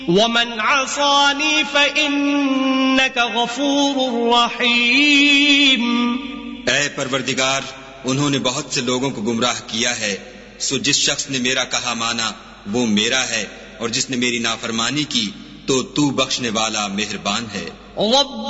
वमन असानी फइन्नका गफूरुर रहीम। ऐ परवरदिगार, उन्होंने बहुत से लोगों को गुमराह किया है, सो जिस शख्स ने मेरा कहा माना वो मेरा है, और जिसने मेरी नाफरमानी की तो तू बख्शने वाला मेहरबान है।